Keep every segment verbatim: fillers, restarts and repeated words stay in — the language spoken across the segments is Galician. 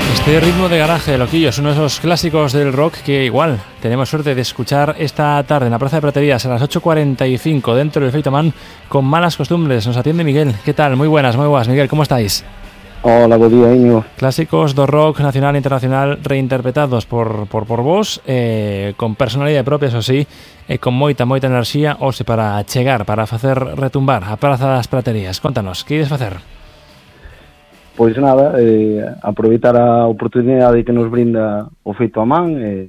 Este ritmo de garaje de Loquillo es uno de esos clásicos del rock que igual tenemos suerte de escuchar esta tarde en la Plaza de Praterías a las ocho cuarenta y cinco dentro del Feito Man con Malas Costumbres. Nos atiende Miguel. ¿Qué tal? Muy buenas, muy buenas. Miguel, ¿cómo estáis? Hola, bo día, Iñigo. Clásicos do rock nacional e internacional reinterpretados por, por, por vos, eh, con personalidade propia, eso sí, e con moita, moita enerxía, ose para chegar, para facer retumbar a Praza das Praterías. Contanos, que ides facer? Pois nada, eh, aproveitar a oportunidade que nos brinda o Feito a Man e,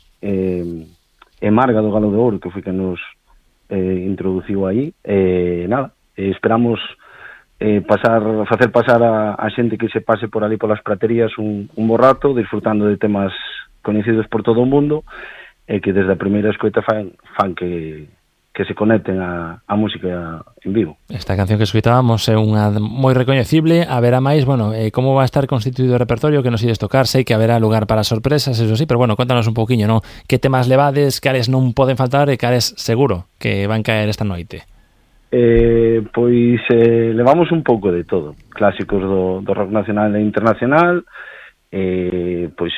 eh, e Marga do Galo de Ouro, que foi que nos eh, introduciu aí, e nada, eh, esperamos eh, pasar, facer pasar a, a xente que se pase por ali polas praterías un, un bo rato, disfrutando de temas coñecidos por todo o mundo, e que desde a primeira escoita fan, fan que que se conecten a, a música en vivo. Esta canción que escutábamos é unha moi recoñecible. Haberá máis, bueno, eh, como va a estar constituído o repertorio que nos ides tocar? Sei que haberá lugar para sorpresas, eso sí, pero bueno, contanos un pouquiño, ¿no? Que temas levades, cales non poden faltar e cales seguro que van caer esta noite? Eh, pois eh, levamos un pouco de todo. Clásicos do, do rock nacional e internacional, eh, pois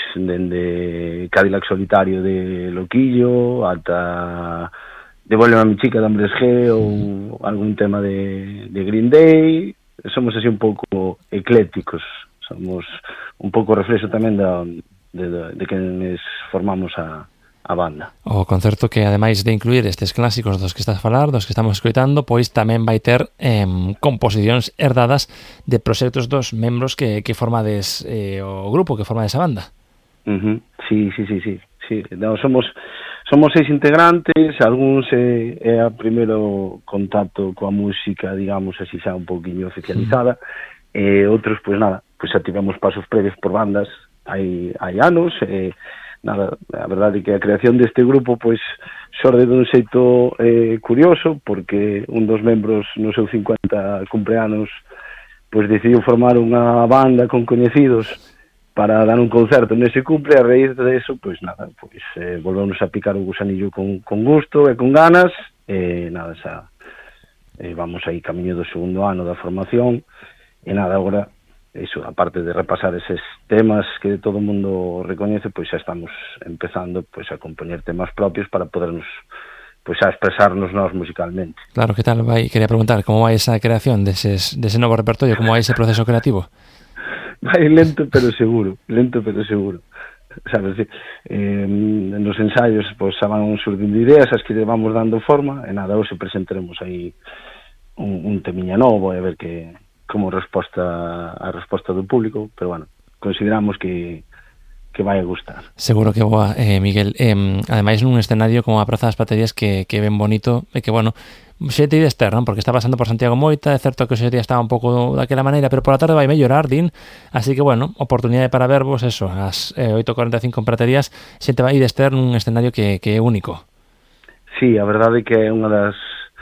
dende Cadillac Solitario de Loquillo ata Devuelve a mi chica de Hombres G ou algún tema de, de Green Day. Somos así un pouco eclécticos, somos un pouco reflexo tamén da, de, de, de quenes formamos a, a banda. O concerto que, ademais de incluir estes clásicos dos que estás a falar, dos que estamos escoitando, pois tamén vai ter eh, composicións herdadas de proxectos dos membros que, que formades eh, o grupo, que formades a banda. Uh-huh. Sí, sí, sí, sí, sí. No, somos somos seis integrantes, algúns é, é a primeiro contacto coa música, digamos así, xa un pouquiño oficializada, e outros, pois nada, pois xa tivemos pasos previos por bandas hai, hai anos, e nada, a verdade é que a creación deste grupo, pois, xorde dun xeito eh, curioso, porque un dos membros no seu cincuenta cumpleanos, pois decidiu formar unha banda con coñecidos para dar un concerto nese cumple, a raíz de eso, pois nada, pois eh, volvemos a picar o gusanillo con, con gusto e con ganas, e nada, xa eh, vamos aí camiño do segundo ano da formación, e nada, agora, iso, aparte de repasar eses temas que todo o mundo recoñece, pois xa estamos empezando pois a compoñer temas propios para podernos pois a expresarnos nós musicalmente. Claro, que tal vai? Quería preguntar, como vai esa creación deses, dese novo repertorio, como vai ese proceso creativo? Vai lento pero seguro, lento pero seguro. Sabes, eh, nos ensaios pois xa van surdindo ideas, as que vamos dando forma, e nada, hoxe presentaremos aí un, un temiña novo, e a ver que como resposta a resposta do público, pero bueno, consideramos que que vai a gustar. Seguro que boa, eh, Miguel. Eh, ademais, nun escenario como a Praza das Praterías que, que ben bonito, e que, bueno, xente de externo, porque está pasando por Santiago Moita, é certo que o día estaba un pouco daquela maneira, pero pola tarde vai mellorar, din, así que, bueno, oportunidade para vervos, eso, ás eh, oito cuarenta e cinco en Praterías, xente vai de externo nun escenario que, que é único. Sí, a verdade é que é unha das,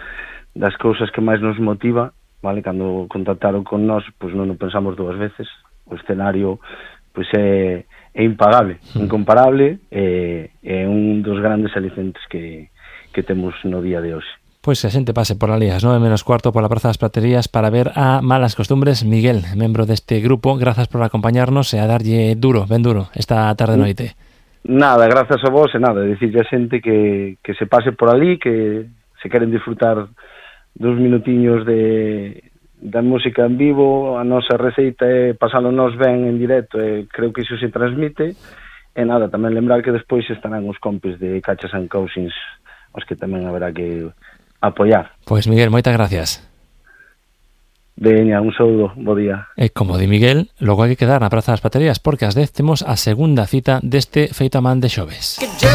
das cousas que máis nos motiva, vale, cando contactaron con nós, pois non o pensamos dúas veces, o escenario, pois é é impagable, mm. incomparable, e é un dos grandes alicientes que, que temos no día de hoxe. Pois a xente pase por ali ás nove menos cuarto pola Praza das Praterías para ver a Malas Costumbres. Miguel, membro deste grupo, grazas por acompañarnos e a darlle duro, ben duro, esta tarde noite. Nada, grazas a vos, e nada, dicirlle a xente que, que se pase por ali, que se queren disfrutar dos minutiños de da música en vivo, a nosa receita é pasalo nos ben en directo, e creo que iso se transmite, e nada, tamén lembrar que despois estarán os compis de Cachas and Cousins, os que tamén haberá que apoiar. Pois Miguel, moitas gracias. Veña, un saúdo, bo día. E como di Miguel, logo hai que quedar na Praza das Praterías, porque ás dez temos a segunda cita deste Feito a Man de xoves.